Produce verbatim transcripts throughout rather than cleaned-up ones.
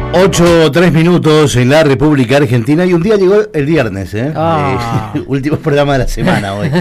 ocho, tres minutos en la República Argentina y un día llegó el viernes, ¿eh? Ah. eh último programa de la semana hoy.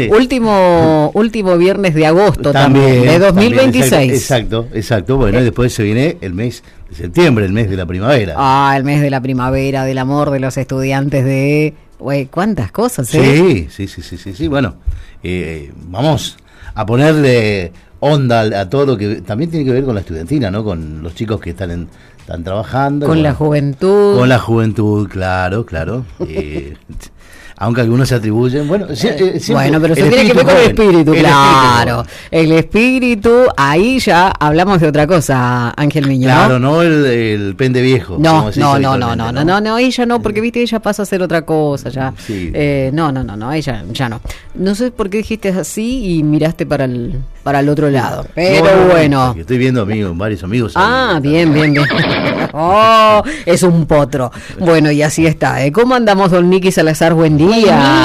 último último viernes de agosto también, también de dos mil también, veintiséis. exacto, exacto, exacto. Bueno, Eh. y después se viene el mes de septiembre, el mes de la primavera. Ah, el mes de la primavera, del amor de los estudiantes de... Güey, cuántas cosas, ¿eh? Sí, sí, sí, sí, sí, sí. Bueno, eh, vamos a ponerle onda a, a todo lo que también tiene que ver con la estudiantina, ¿no? Con los chicos que están en, están trabajando. Con bueno, la juventud. Con la juventud, claro, claro. Eh, aunque algunos se atribuyen, bueno, si, eh, bueno, pero eso tiene que ver con el espíritu, el claro. Espíritu. El espíritu, ahí ya hablamos de otra cosa, Ángel Miño. Claro, no, no el, el pende viejo. No, no, no, no, no, no, no, no, ella no, porque viste, ella pasa a hacer otra cosa ya. Sí. Eh, no, no, no, no, ella ya no. No sé por qué dijiste así y miraste para el para el otro lado. Pero no, no, bueno. Estoy viendo amigos, varios amigos. Ah, ahí, bien, bien, bien. Oh, es un potro. Bueno, y así está. ¿eh? ¿Cómo andamos, don Nicky Salazar? Buen día. Buen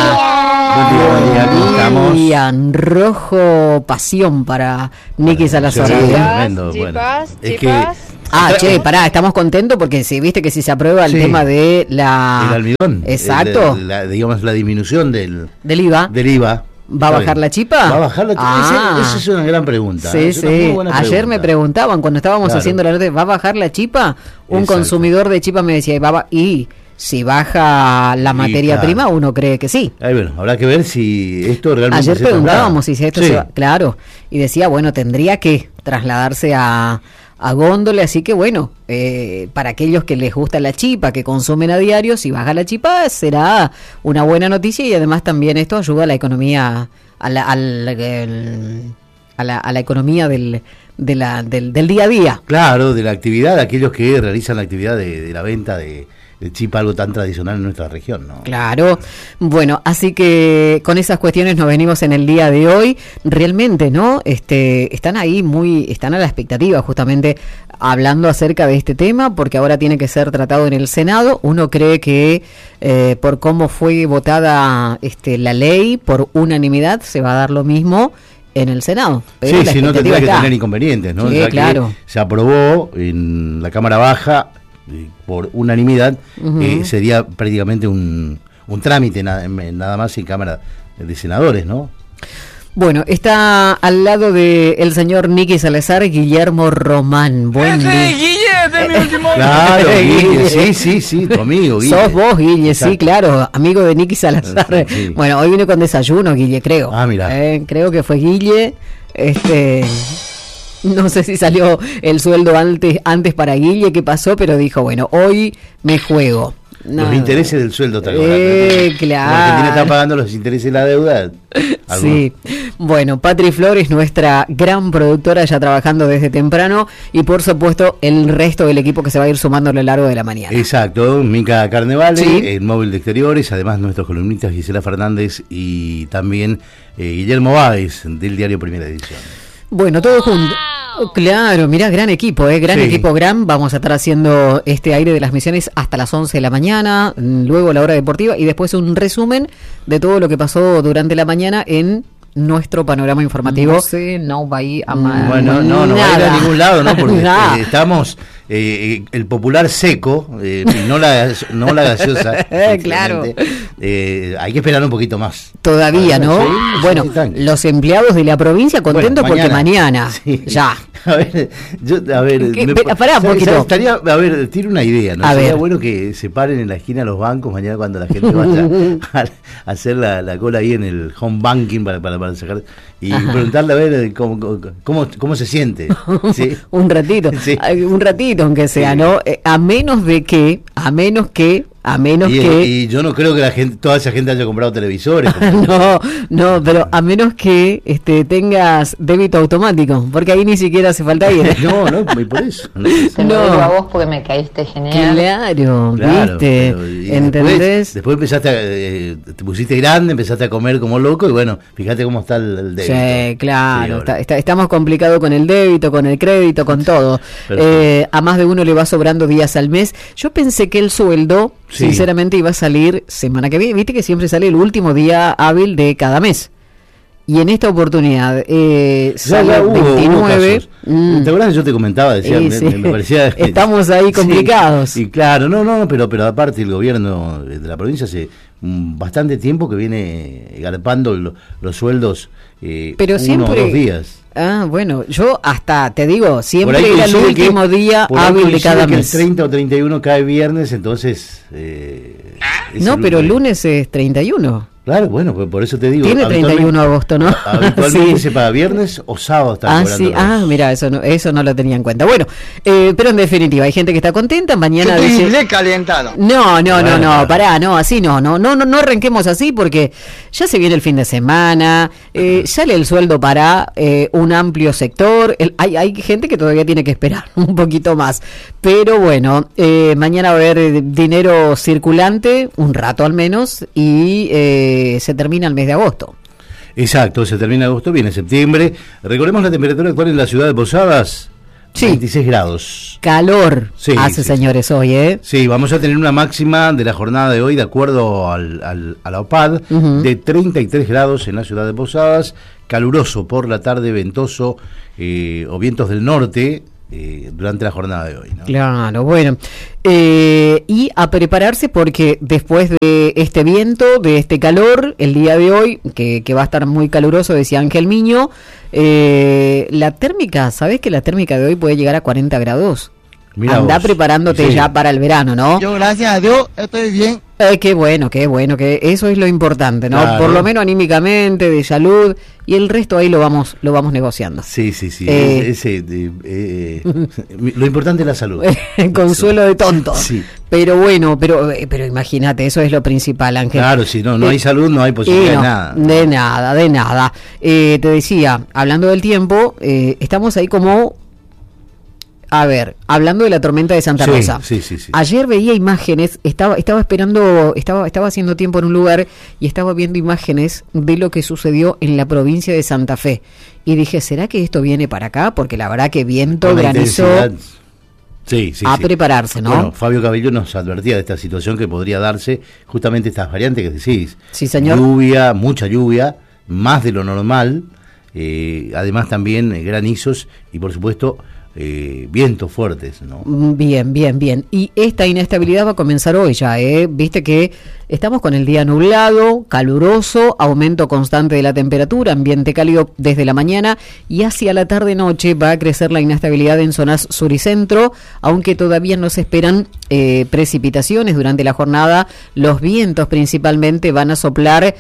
día, buen día, ¿cómo estamos? Día en rojo, pasión para Nicky Salazar. Sí, ¿eh? tremendo, bueno. Chipas, Es que chipas. Ah, che, pará, estamos contentos porque si viste que si se aprueba el Sí. tema de la... el almidón, Exacto. el- la, digamos la disminución del, del I V A. del I V A. ¿Va a bajar la chipa? ¿Va a bajar la chipa? Ah. Esa, esa es una gran pregunta. Sí, es una muy sí. buena Ayer pregunta. me preguntaban, cuando estábamos Claro. haciendo la nota, ¿va a bajar la chipa? Un Exacto. consumidor de chipa me decía, y, va a- y si baja la Y materia claro. prima, uno cree que sí. Ay, bueno, habrá que ver si esto realmente Ayer se preguntábamos traslada. si esto Sí. se va, claro, y decía, bueno, tendría que trasladarse a, a góndola, así que bueno, eh, para aquellos que les gusta la chipa, que consumen a diario, si baja la chipa será una buena noticia y además también esto ayuda a la economía, a la, al- el- a la, a la economía del, de la, del, del día a día. Claro, de la actividad, de aquellos que realizan la actividad de, de la venta de, de chipa, algo tan tradicional en nuestra región, ¿no? Claro, bueno, así que con esas cuestiones nos venimos en el día de hoy. Realmente, ¿no? Este, están ahí muy, están a la expectativa justamente hablando acerca de este tema, porque ahora tiene que ser tratado en el Senado. Uno cree que eh, por cómo fue votada este, la ley, por unanimidad, se va a dar lo mismo en el Senado. Pero Sí, la si no tendría expectativa que está. tener inconvenientes, ¿no? Sí, Ya que claro. se aprobó en la Cámara Baja eh, por unanimidad, Ujú. eh, sería prácticamente un, un trámite nada, nada más en Cámara de Senadores, ¿no? Bueno, está al lado de el señor Nicky Salazar, Guillermo Román. Buen día. Claro, Guille, sí, sí, sí, tu amigo, Guille. Sos vos, Guille, Exacto. sí, claro, amigo de Nicky Salazar. Sí. Bueno, hoy vino con desayuno, Guille, creo. Ah, mirá. Eh, creo que fue Guille. Este, no sé si salió el sueldo antes, antes para Guille, qué pasó, pero dijo, bueno, hoy me juego. Los Nada. intereses del sueldo, ¿te Eh, acordás? Como claro. Argentina está pagando los intereses de la deuda. Algo- Sí, bueno, Patri Flores, nuestra gran productora, ya trabajando desde temprano, y por supuesto el resto del equipo que se va a ir sumando a lo largo de la mañana. Exacto, Mica Carnevale, Sí. el móvil de exteriores, además nuestros columnistas Gisela Fernández y también eh, Guillermo Báez del diario Primera Edición. Bueno, todo junto. Claro, mirá, gran equipo, eh, gran Sí. equipo, gran. Vamos a estar haciendo este aire de las misiones hasta las once de la mañana, mm, luego la hora deportiva y después un resumen de todo lo que pasó durante la mañana en nuestro panorama informativo. No sé, no va a ir a ma- Bueno, no, no va a ir Nada. a ningún lado, ¿no? Porque Nada. eh, estamos, eh, el popular seco, eh, y no la, no la gaseosa. Claro. sinceramente. Eh, hay que esperar un poquito más. Todavía, Ah, ¿no? sí, Bueno, sí, tranqui. los empleados de la provincia contentos Bueno, porque mañana, sí. ya. A ver, yo, a ver, ¿Qué? me- Espera, pará un ¿sabes- poquito. sabes? Estaría, a ver, tiene una idea, ¿no? A Sería ver. bueno que se paren en la esquina los bancos mañana cuando la gente vaya a, a hacer la, la cola ahí en el home banking para, para, para sacar y Ajá. preguntarle a ver cómo, cómo, cómo se siente. ¿Sí? Un ratito, Sí. ay, un ratito aunque sea, Sí. ¿no? Eh, a menos de que, a menos que, a menos Y, que... y yo no creo que la gente, toda esa gente haya comprado televisores. como- No, no, pero a menos que este tengas débito automático, porque ahí ni siquiera hace falta ir. No, no, y por eso. No, Te No. lo digo a vos porque me caíste genial. Claro, Claro, ¿viste? pero, y ¿Entendés? Después, después empezaste a, eh, te pusiste grande, empezaste a comer como loco y bueno, fíjate cómo está el, el débito. Sí, claro, Sí, ahora. está- está- estamos complicados con el débito, con el crédito, con todo. Perfecto. Eh, a más de uno le va sobrando días al mes. Yo pensé que el sueldo, Sí. sinceramente, iba a salir semana que viene. Viste que siempre sale el último día hábil de cada mes. Y en esta oportunidad, eh, ya, ya hubo, veintinueve. Hubo mm, ¿Te acuerdas? Yo te comentaba, decía, sí, me, sí. me parecía. Estamos ahí complicados. Sí, y claro, no, no, pero, pero aparte el gobierno de la provincia hace mm, bastante tiempo que viene garpando lo, los sueldos eh, pero uno siempre, o dos días. Ah, bueno, yo hasta te digo, siempre era el último que, día hábil de cada que mes. El treinta o treinta y uno cae viernes, entonces. Eh, no, el pero el lunes. lunes es treinta y uno. Claro, bueno, pues por eso te digo. Tiene treinta y uno de agosto, ¿no? Habitualmente sí. se paga viernes o sábado. Están ah, cobrando sí. los... Ah, mira, eso no, eso no lo tenía en cuenta. Bueno, eh, pero en definitiva, hay gente que está contenta. Mañana dice... dice... calentado. No, no, bueno, no, no, claro. pará, no, así no, no, no, no, no arranquemos así porque ya se viene el fin de semana, eh, sale el sueldo para eh, un amplio sector. El, hay, hay gente que todavía tiene que esperar un poquito más. Pero bueno, eh, mañana va a haber dinero circulante, un rato al menos, y eh, se termina el mes de agosto. Exacto, se termina agosto, viene septiembre. Recordemos la temperatura actual en la ciudad de Posadas, sí. veintiséis grados. Calor sí, hace, sí, señores, sí. hoy, ¿eh? Sí, vamos a tener una máxima de la jornada de hoy, de acuerdo al, al, a la O P A D, Uh-huh. de treinta y tres grados en la ciudad de Posadas, caluroso por la tarde, ventoso eh, o vientos del norte, Eh, durante la jornada de hoy, ¿no? Claro, bueno, eh, y a prepararse porque después de este viento, de este calor, el día de hoy, que, que va a estar muy caluroso, decía Ángel Miño, eh, la térmica, ¿sabés que la térmica de hoy puede llegar a cuarenta grados? Mirá Andá vos. preparándote Sí. ya para el verano, ¿no? Yo, gracias a Dios, estoy bien. Eh, qué bueno, qué bueno, que eso es lo importante, ¿no? Claro. Por lo menos anímicamente, de salud, y el resto ahí lo vamos lo vamos negociando. Sí, sí, sí. Eh, ese, eh, eh, lo importante es la salud. Consuelo de tonto. Sí. Pero bueno, pero eh, pero imagínate, eso es lo principal, Ángel. Claro, si no, no Eh, hay salud, no hay y posibilidad no, de nada. De nada, de nada. Eh, te decía, hablando del tiempo, eh, estamos ahí como... A ver, hablando de la tormenta de Santa Sí, Rosa. sí, sí, sí. Ayer veía imágenes, estaba estaba esperando, estaba estaba haciendo tiempo en un lugar y estaba viendo imágenes de lo que sucedió en la provincia de Santa Fe. Y dije, ¿será que esto viene para acá? Porque la verdad que viento, Con la granizo, intensidad. Sí, sí, a sí. prepararse, ¿no? Bueno, Fabio Cabello nos advertía de esta situación que podría darse justamente estas variantes que decís. Sí, señor. Lluvia, mucha lluvia, más de lo normal, eh, además también eh, granizos y por supuesto eh, vientos fuertes, ¿no? Bien, bien, bien. Y esta inestabilidad va a comenzar hoy ya, ¿eh? Viste que estamos con el día nublado, caluroso, aumento constante de la temperatura, ambiente cálido desde la mañana y hacia la tarde-noche va a crecer la inestabilidad en zonas sur y centro, aunque todavía no se esperan eh, precipitaciones durante la jornada. Los vientos principalmente van a soplar,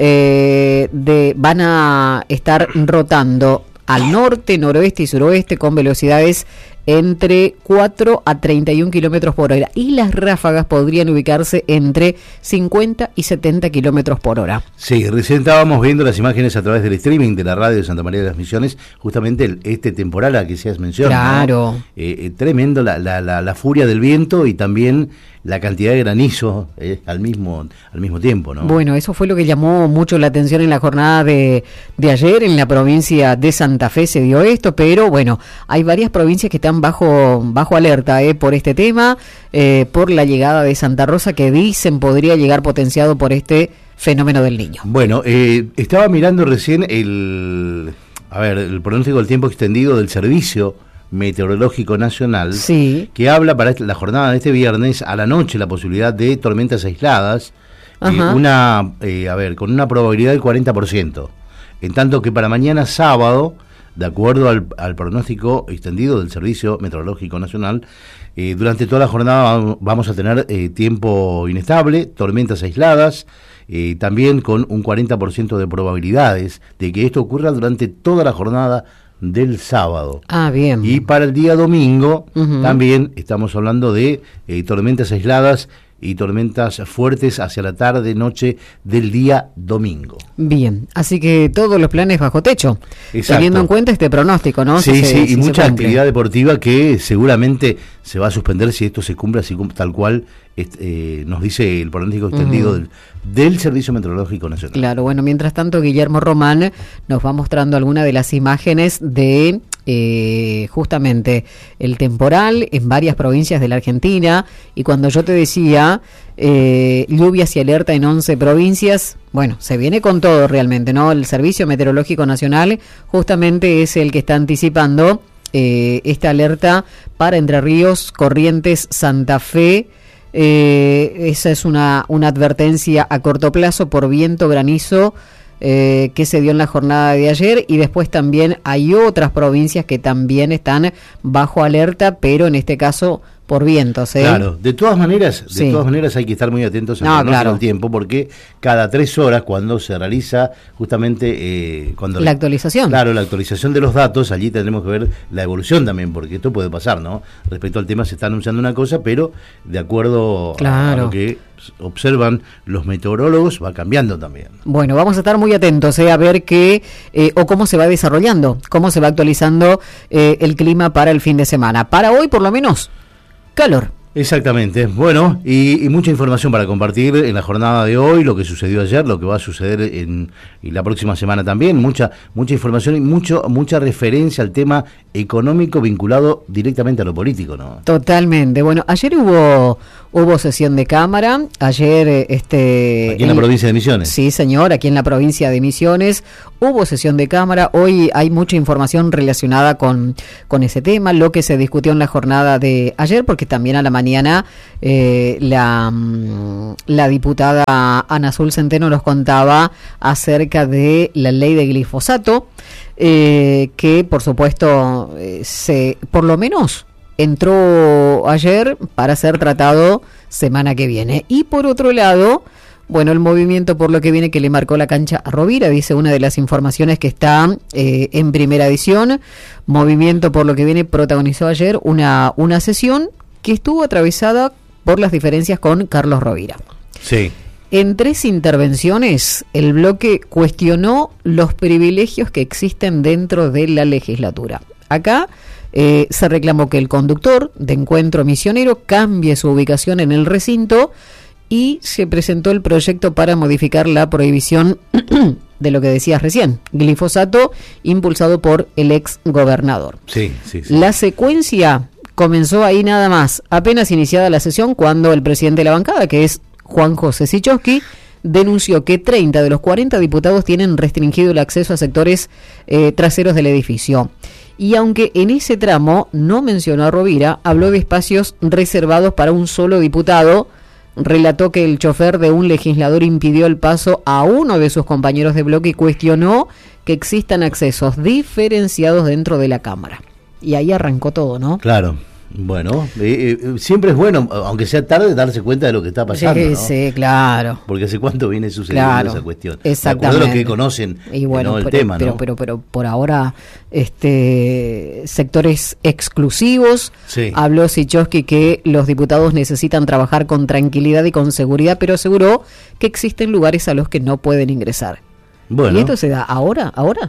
eh, de, van a estar rotando al norte, noroeste y suroeste con velocidades entre cuatro a treinta y un kilómetros por hora y las ráfagas podrían ubicarse entre cincuenta y setenta kilómetros por hora. Sí, recién estábamos viendo las imágenes a través del streaming de la radio de Santa María de las Misiones, justamente el, este temporal a que se has mencionado. Claro. ¿No? Eh, eh, tremendo la, la, la, la furia del viento y también la cantidad de granizo eh, al mismo al mismo tiempo, ¿no? Bueno, eso fue lo que llamó mucho la atención en la jornada de, de ayer en la provincia de Santa Fe se dio esto, pero bueno, hay varias provincias que están bajo bajo alerta eh, por este tema, eh, por la llegada de Santa Rosa que dicen podría llegar potenciado por este fenómeno del Niño. Bueno, eh, estaba mirando recién el a ver, el pronóstico del tiempo extendido del Servicio Meteorológico Nacional, Sí. que habla para la jornada de este viernes a la noche la posibilidad de tormentas aisladas, eh, Ajá. una eh, a ver, con una probabilidad del cuarenta por ciento. En tanto que para mañana sábado, de acuerdo al, al pronóstico extendido del Servicio Meteorológico Nacional, eh, durante toda la jornada vamos a tener eh, tiempo inestable, tormentas aisladas, eh, también con un cuarenta por ciento de probabilidades de que esto ocurra durante toda la jornada del sábado. Ah, bien. Y para el día domingo Ujú. también estamos hablando de eh, tormentas aisladas y tormentas fuertes hacia la tarde, noche del día domingo. Bien, así que todos los planes bajo techo, Exacto. teniendo en cuenta este pronóstico, ¿no? Sí, Si se- sí, si y se mucha cumple. actividad deportiva que seguramente se va a suspender si esto se cumple así como- tal cual est- eh, nos dice el pronóstico extendido Ujú. del, del Servicio Meteorológico Nacional. Claro, bueno, mientras tanto Guillermo Román nos va mostrando algunas de las imágenes de eh, justamente el temporal en varias provincias de la Argentina, y cuando yo te decía eh, lluvias y alerta en once provincias, bueno, se viene con todo realmente, ¿no? El Servicio Meteorológico Nacional justamente es el que está anticipando eh, esta alerta para Entre Ríos, Corrientes, Santa Fe. Eh, esa es una, una advertencia a corto plazo por viento, granizo, eh, que se dio en la jornada de ayer, y después también hay otras provincias que también están bajo alerta, pero en este caso por vientos, ¿eh? Claro, de todas maneras, de Sí. todas maneras hay que estar muy atentos al No, pronóstico claro. del tiempo, porque cada tres horas, cuando se realiza justamente eh, cuando La actualización. Claro, la actualización de los datos, allí tendremos que ver la evolución también, porque esto puede pasar, ¿no? Respecto al tema se está anunciando una cosa, pero de acuerdo Claro. a lo que observan los meteorólogos va cambiando también. Bueno, vamos a estar muy atentos eh, a ver qué eh, o cómo se va desarrollando, cómo se va actualizando eh, el clima para el fin de semana. Para hoy, por lo menos, calor. Exactamente. Bueno, y, y mucha información para compartir en la jornada de hoy, lo que sucedió ayer, lo que va a suceder en y la próxima semana también, mucha mucha información y mucho mucha referencia al tema económico vinculado directamente a lo político, ¿no? Totalmente. Bueno, ayer hubo hubo sesión de Cámara, ayer eh, este Aquí en la el- provincia de Misiones. Sí, señor, aquí en la provincia de Misiones hubo sesión de Cámara. Hoy hay mucha información relacionada con, con ese tema, lo que se discutió en la jornada de ayer, porque también a la mañana eh, la, mm, la diputada Ana Azul Centeno nos contaba acerca de la ley de glifosato, eh, que por supuesto eh, se, por lo menos entró ayer para ser tratado semana que viene. Y por otro lado, bueno, el movimiento por lo que viene que le marcó la cancha a Rovira, dice una de las informaciones que está eh, en primera edición. Movimiento por lo que viene protagonizó ayer una, una sesión que estuvo atravesada por las diferencias con Carlos Rovira. Sí. En tres intervenciones, el bloque cuestionó los privilegios que existen dentro de la legislatura. Acá eh, se reclamó que el conductor de Encuentro Misionero cambie su ubicación en el recinto, y se presentó el proyecto para modificar la prohibición de lo que decías recién, glifosato, impulsado por el ex gobernador. Sí, sí, sí. La secuencia comenzó ahí nada más, apenas iniciada la sesión, cuando el presidente de la bancada, que es Juan José Sichowski, denunció que treinta de los cuarenta diputados tienen restringido el acceso a sectores eh, traseros del edificio. Y aunque en ese tramo no mencionó a Rovira, habló de espacios reservados para un solo diputado. Relató que el chofer de un legislador impidió el paso a uno de sus compañeros de bloque y cuestionó que existan accesos diferenciados dentro de la Cámara. Y ahí arrancó todo, ¿no? Claro. Bueno, eh, eh, siempre es bueno, aunque sea tarde, darse cuenta de lo que está pasando, Sí, ¿no? sí, claro. Porque hace cuánto viene sucediendo Claro, esa cuestión. exactamente. De acuerdo a los que conocen Y bueno, ¿no? el pero, tema, pero, ¿no? pero, pero por ahora, este, sectores exclusivos. Sí. Habló Sichowski que los diputados necesitan trabajar con tranquilidad y con seguridad, pero aseguró que existen lugares a los que no pueden ingresar. Bueno, ¿Y esto se da ahora? ¿Ahora?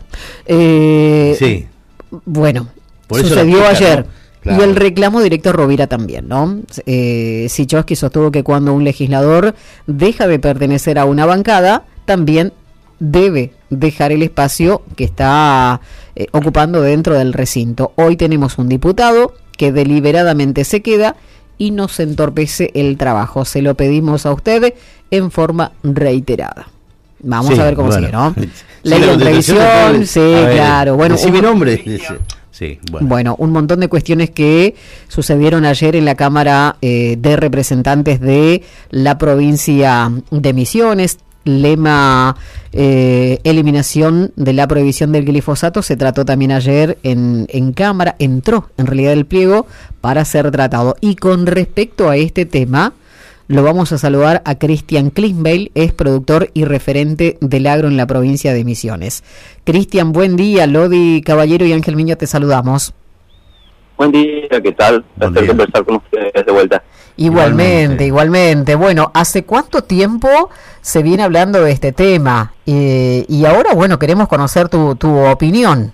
Eh, sí. Bueno, Por eso sucedió la explica, ayer. ¿no? Claro. Y el reclamo directo a Rovira también, ¿no? Eh, Sichowski sostuvo que cuando un legislador deja de pertenecer a una bancada, también debe dejar el espacio que está eh, ocupando dentro del recinto. Hoy tenemos un diputado que deliberadamente se queda y nos entorpece el trabajo. Se lo pedimos a usted en forma reiterada. Vamos Sí, a ver cómo bueno. sigue, ¿no? Sí, Ley la de contestación revisión, después, sí, a ver, claro. Bueno, decí un- mi nombre. Dice. Sí, bueno. Bueno, un montón de cuestiones que sucedieron ayer en la Cámara eh, de Representantes de la provincia de Misiones. Lema eh, eliminación de la prohibición del glifosato se trató también ayer en, en Cámara, entró en realidad el pliego para ser tratado. Y con respecto a este tema, lo vamos a saludar a Cristian Klisbeil, es productor y referente del agro en la provincia de Misiones. Cristian, buen día. Lodi Caballero y Ángel Miño te saludamos. Buen día, ¿qué tal? Buen Placer día. conversar con ustedes de vuelta. Igualmente, Igualmente. igualmente. Bueno, ¿hace cuánto tiempo se viene hablando de este tema? Eh, y ahora, bueno, queremos conocer tu, tu opinión.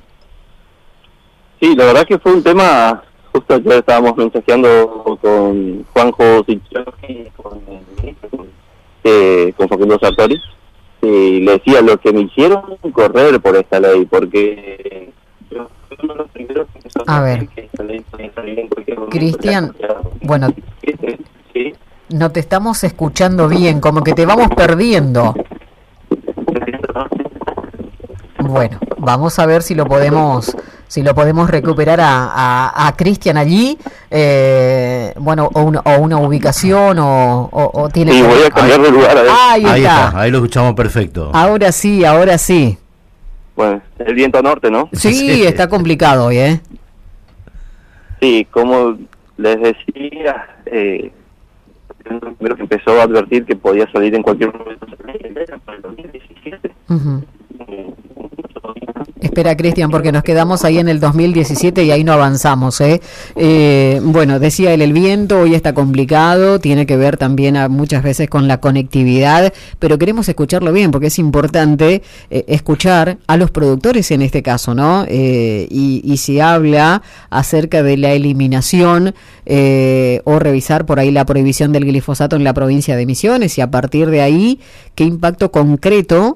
Sí, la verdad que fue un tema, justo ayer estábamos mensajeando con Juanjo Sichowski, con el ministro, con, eh, con Facundo Sartori, y le decía lo que me hicieron correr por esta ley, porque yo uno de los primeros que empezó A a ver. decir que esta ley podía salir en cualquier momento. Cristian, bueno, Sí. no te estamos escuchando bien, como que te vamos perdiendo. Bueno, vamos a ver si lo podemos si lo podemos recuperar a, a, a Cristian allí, eh, bueno, o una, o una ubicación o, o, o tiene Sí, que- voy a cambiar de lugar. A ver. Ahí, Ahí está. está, ahí lo escuchamos perfecto. Ahora sí, ahora sí. Bueno, el viento norte, ¿no? Sí, Sí. está complicado hoy, ¿eh? Sí, como les decía, eh, el primero que empezó a advertir que podía salir en cualquier momento. Para el dos mil diecisiete. Ujú. Espera, Cristian, porque nos quedamos ahí en el dos mil diecisiete y ahí no avanzamos, ¿eh? Eh, bueno, decía él, el viento hoy está complicado, tiene que ver también a, muchas veces con la conectividad, pero queremos escucharlo bien porque es importante eh, escuchar a los productores en este caso, ¿no? Eh, y, y si habla acerca de la eliminación eh, o revisar por ahí la prohibición del glifosato en la provincia de Misiones y a partir de ahí, ¿qué impacto concreto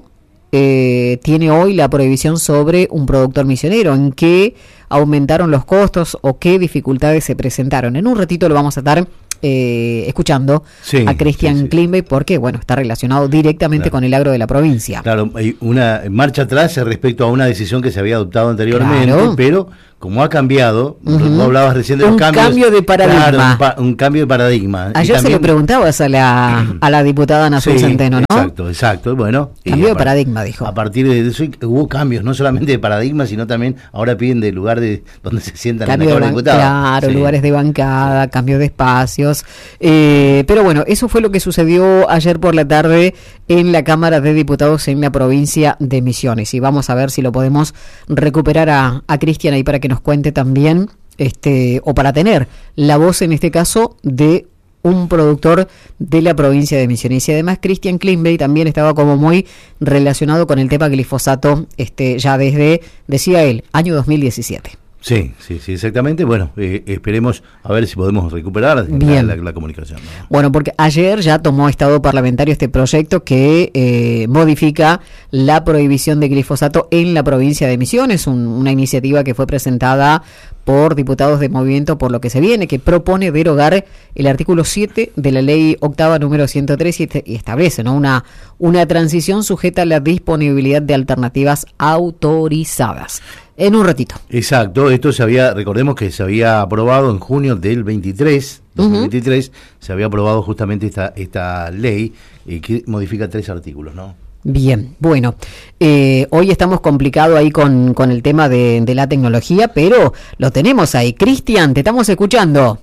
Eh, tiene hoy la prohibición sobre un productor misionero? ¿En qué aumentaron los costos o qué dificultades se presentaron? En un ratito lo vamos a estar eh, escuchando Sí, a Cristian sí, sí. Klimby porque, bueno, está relacionado directamente Claro. con el agro de la provincia. Claro, hay una marcha atrás respecto a una decisión que se había adoptado anteriormente, Claro. pero como ha cambiado, Ujú. tú hablabas recién de los Un cambios. cambio de paradigma. Claro, un, pa- un cambio de paradigma. Y Ayer se también- lo preguntabas a la, a la diputada Nazul Sí, Centeno, ¿no? Exacto, exacto. Bueno, y Cambio de a par- paradigma, dijo. A partir de eso hubo cambios, no solamente de paradigma, sino también ahora piden del lugar de donde se sientan en Cambio la de Cámara de ban- Diputados. claro, Sí. lugares de bancada, cambio de espacios. Eh, pero bueno, eso fue lo que sucedió ayer por la tarde en la Cámara de Diputados en la provincia de Misiones. Y vamos a ver si lo podemos recuperar a, a Cristian ahí para que nos cuente también, este, o para tener la voz en este caso de un productor de la provincia de Misiones. Y además Cristian Klimby también estaba como muy relacionado con el tema glifosato, este, ya desde, decía él, año dos mil diecisiete. Sí, sí, sí, exactamente. Bueno, eh, esperemos a ver si podemos recuperar la, Bien. la- la comunicación, ¿no? Bueno, porque ayer ya tomó estado parlamentario este proyecto que eh, modifica la prohibición de glifosato en la provincia de Misiones, un- una iniciativa que fue presentada por diputados de Movimiento por lo que se viene, que propone derogar el artículo siete de la ley octava número ciento tres y, este- y establece, ¿no?, una, una transición sujeta a la disponibilidad de alternativas autorizadas. En un ratito. Exacto, esto se había, recordemos que se había aprobado en junio del veintitrés, dos mil veintitrés, se había aprobado justamente esta esta ley eh, que modifica tres artículos, ¿no? Bien, bueno, eh, hoy estamos complicados ahí con, con el tema de, de la tecnología, pero lo tenemos ahí. Cristian, te estamos escuchando.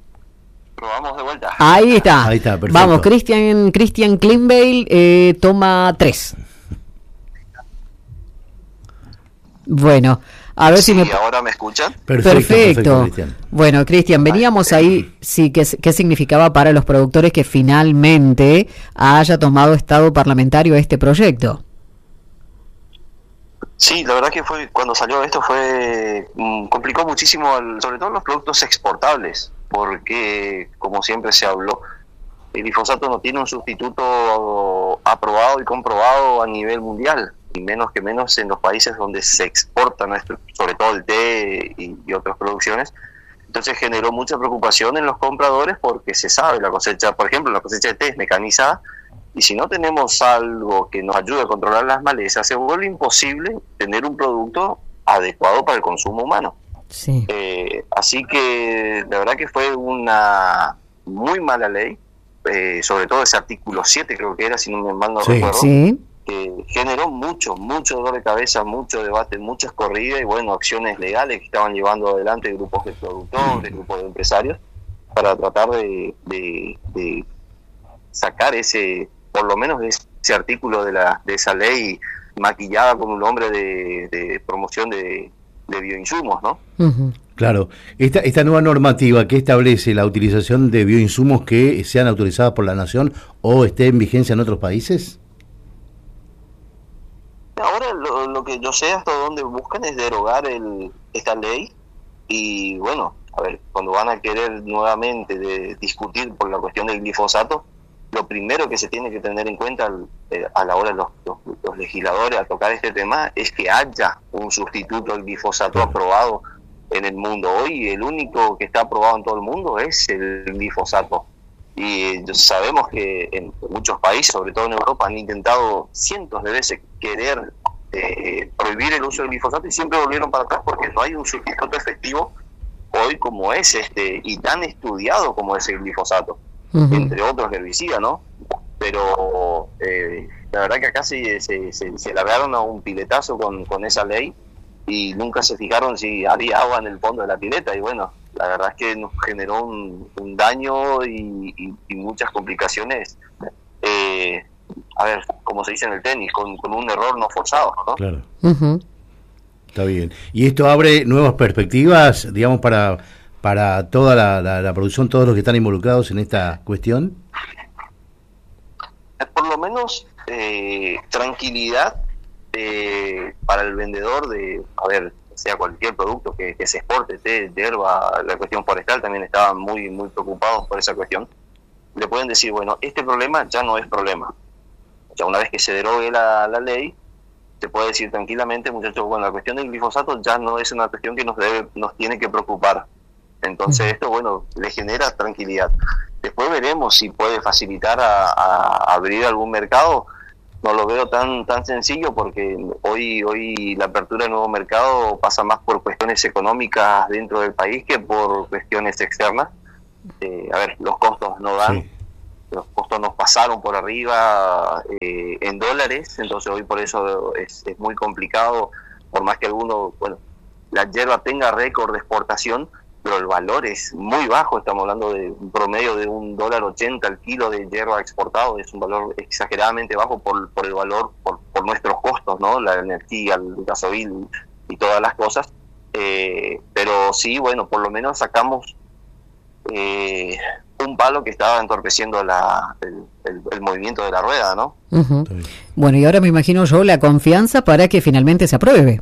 Probamos de vuelta. Ahí está. Ahí está, perfecto. Vamos, Cristian Cristian Klimby, eh, toma tres. Bueno, a ver si me... ¿Ahora me escuchan? Perfecto. Cristian. Bueno, Cristian, veníamos ahí, sí, ¿qué, qué significaba para los productores que finalmente haya tomado estado parlamentario este proyecto? Sí, la verdad que fue cuando salió esto fue mm, complicó muchísimo, al- sobre todo los productos exportables, porque como siempre se habló, el glifosato no tiene un sustituto aprobado y comprobado a nivel mundial, y menos que menos en los países donde se exporta nuestro, sobre todo el té y, y otras producciones. Entonces generó mucha preocupación en los compradores porque se sabe la cosecha, por ejemplo, la cosecha de té es mecanizada, y si no tenemos algo que nos ayude a controlar las malezas, se vuelve imposible tener un producto adecuado para el consumo humano. Sí. Eh, así que la verdad que fue una muy mala ley, eh, sobre todo ese artículo siete creo que era, si no me mal no Sí. recuerdo, Sí. que generó mucho, mucho dolor de cabeza, mucho debate, muchas corridas y bueno, acciones legales que estaban llevando adelante grupos de productores, grupos de empresarios, para tratar de, de, de sacar ese, por lo menos ese artículo de la de esa ley maquillada con un nombre de, de promoción de, de bioinsumos, ¿no? Ujú. Claro, esta, esta nueva normativa que establece la utilización de bioinsumos que sean autorizados por la nación o esté en vigencia en otros países. Ahora lo, lo que yo sé hasta donde buscan es derogar el, esta ley y bueno, a ver, cuando van a querer nuevamente de discutir por la cuestión del glifosato, lo primero que se tiene que tener en cuenta eh, a la hora de los, los, los legisladores a tocar este tema es que haya un sustituto al glifosato aprobado en el mundo. Hoy el único que está aprobado en todo el mundo es el glifosato. Y eh, sabemos que en muchos países, sobre todo en Europa, han intentado cientos de veces querer eh, prohibir el uso del glifosato y siempre volvieron para atrás porque no hay un sustituto efectivo hoy como es este y tan estudiado como es el glifosato. Uh-huh. Entre otros herbicidas, ¿no? Pero eh, la verdad que acá se, se, se, se largaron a un piletazo con, con esa ley y nunca se fijaron si había agua en el fondo de la pileta y bueno, la verdad es que nos generó un, un daño y, y, y muchas complicaciones, eh, a ver, como se dice en el tenis, con, con un error no forzado, ¿no? Claro. Uh-huh. Está bien. ¿Y esto abre nuevas perspectivas, digamos, para... para toda la, la, la producción, todos los que están involucrados en esta cuestión? Por lo menos eh, tranquilidad eh, para el vendedor de, a ver, sea cualquier producto que, que se exporte, té, hierba, la cuestión forestal, también estaban muy, muy preocupados por esa cuestión. Le pueden decir, bueno, este problema ya no es problema. Ya una vez que se derogue la, la ley, se puede decir tranquilamente, muchachos, bueno, la cuestión del glifosato ya no es una cuestión que nos debe, nos tiene que preocupar. Entonces esto, bueno, le genera tranquilidad. Después veremos si puede facilitar a, a abrir algún mercado. No lo veo tan tan sencillo porque hoy hoy la apertura de nuevo mercado pasa más por cuestiones económicas dentro del país que por cuestiones externas. Eh, a ver, los costos no dan, sí. Los costos nos pasaron por arriba eh, en dólares, entonces hoy por eso es, es muy complicado, por más que alguno, bueno, la hierba tenga récord de exportación, pero el valor es muy bajo, estamos hablando de un promedio de un dólar ochenta el kilo de hierba exportado, es un valor exageradamente bajo por, por el valor, por, por nuestros costos, ¿no? La energía, el gasoil y todas las cosas, eh, pero sí, bueno, por lo menos sacamos eh, un palo que estaba entorpeciendo la, el, el, el movimiento de la rueda, ¿no? Uh-huh. Bueno, y ahora me imagino yo la confianza para que finalmente se apruebe.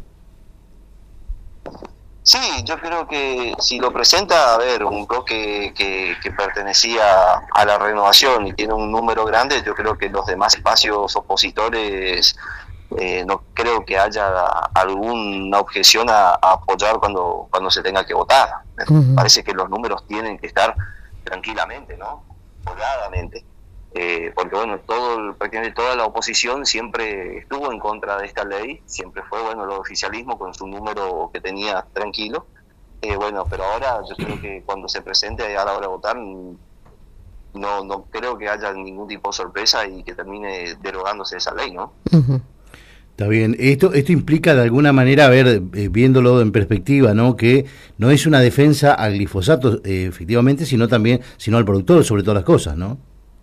Sí, yo creo que si lo presenta, a ver, un bloque que, que pertenecía a la renovación y tiene un número grande, yo creo que los demás espacios opositores eh, no creo que haya alguna objeción a, a apoyar cuando cuando se tenga que votar. Uh-huh. Me parece que los números tienen que estar tranquilamente, ¿no? Holgadamente. Eh, porque bueno, todo prácticamente toda la oposición siempre estuvo en contra de esta ley, siempre fue bueno el oficialismo con su número que tenía tranquilo, eh, bueno, pero ahora yo creo que cuando se presente a la hora de votar no no creo que haya ningún tipo de sorpresa y que termine derogándose esa ley, ¿no? Uh-huh. Está bien, esto esto implica de alguna manera, a ver, eh, viéndolo en perspectiva, ¿no? Que no es una defensa al glifosato, eh, efectivamente, sino también, sino al productor, sobre todas las cosas, ¿no?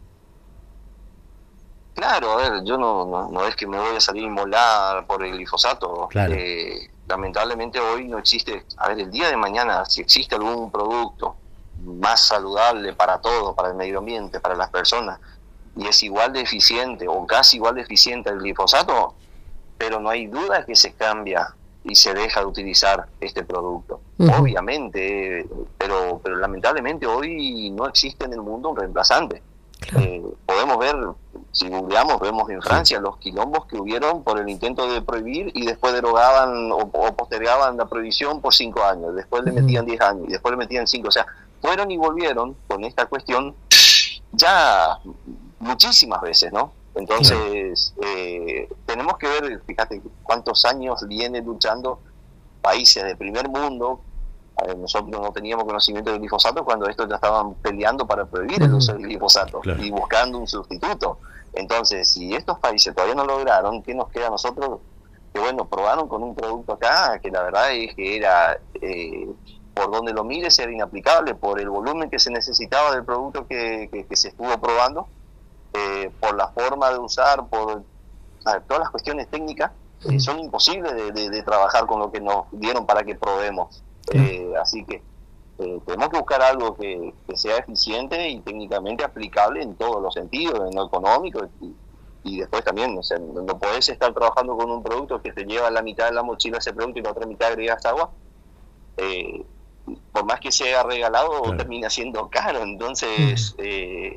Claro, a ver, yo no, no, no es que me voy a salir a inmolar por el glifosato. Claro. Eh, lamentablemente hoy no existe, a ver, el día de mañana, si existe algún producto más saludable para todo, para el medio ambiente, para las personas, y es igual de eficiente o casi igual de eficiente el glifosato, pero no hay duda que se cambia y se deja de utilizar este producto. Uh-huh. Obviamente, pero, pero lamentablemente hoy no existe en el mundo un reemplazante. Claro. Eh, podemos ver, si googleamos, vemos en Francia los quilombos que hubieron por el intento de prohibir y después derogaban o, o postergaban la prohibición por cinco años, después le metían diez años y después le metían cinco, o sea, fueron y volvieron con esta cuestión ya muchísimas veces, ¿no? Entonces, eh, tenemos que ver, fíjate, cuántos años viene luchando países de primer mundo. A ver, nosotros no teníamos conocimiento del glifosato cuando estos ya estaban peleando para prohibir el uso del glifosato, claro, y buscando un sustituto. Entonces, si estos países todavía no lograron, ¿qué nos queda a nosotros? Que bueno, probaron con un producto acá que la verdad es que era, eh, por donde lo mires, era inaplicable por el volumen que se necesitaba del producto que, que, que se estuvo probando, eh, por la forma de usar, por a ver, todas las cuestiones técnicas, eh, son imposibles de, de, de trabajar con lo que nos dieron para que probemos. Eh, así que eh, tenemos que buscar algo que, que sea eficiente y técnicamente aplicable en todos los sentidos, en lo económico y, y después también, o sea, no podés estar trabajando con un producto que te lleva la mitad de la mochila ese producto y la otra mitad agregas agua, eh, por más que sea regalado, claro, termina siendo caro. Entonces eh,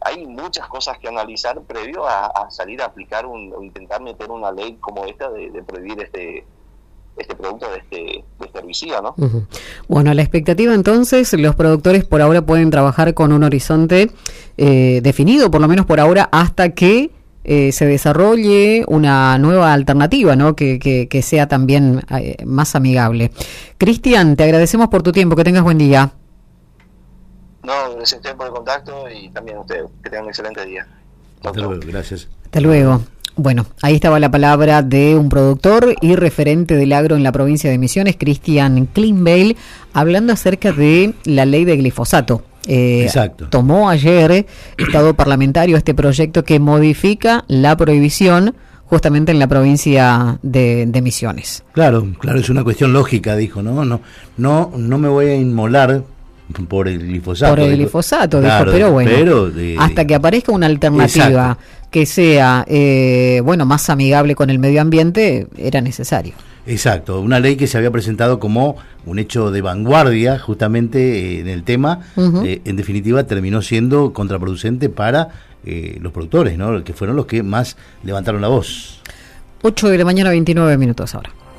hay muchas cosas que analizar previo a, a salir a aplicar un, o intentar meter una ley como esta de, de prohibir este este producto de este, de este herbicida, ¿no? Uh-huh. Bueno, la expectativa entonces, los productores por ahora pueden trabajar con un horizonte eh, definido, por lo menos por ahora, hasta que eh, se desarrolle una nueva alternativa, ¿no? Que, que, que sea también eh, más amigable. Cristian, te agradecemos por tu tiempo, que tengas buen día. No, gracias a ustedes por el contacto y también a ustedes, que tengan un excelente día. Hasta luego, gracias. Hasta luego. Bueno, ahí estaba la palabra de un productor y referente del agro en la provincia de Misiones, Cristian Kleinbeil, hablando acerca de la ley de glifosato. Eh, Exacto. Tomó ayer Estado Parlamentario este proyecto que modifica la prohibición justamente en la provincia de, de Misiones. Claro, claro, es una cuestión lógica, dijo, ¿no? No, no, no me voy a inmolar por el glifosato. Por el dijo. glifosato, Claro, dijo, pero bueno, pero de, hasta que aparezca una alternativa exacto. que sea, eh, bueno, más amigable con el medio ambiente, era necesario. Exacto, una ley que se había presentado como un hecho de vanguardia justamente eh, en el tema, uh-huh. eh, en definitiva terminó siendo contraproducente para eh, los productores, ¿no? Que fueron los que más levantaron la voz. ocho de la mañana, veintinueve minutos ahora.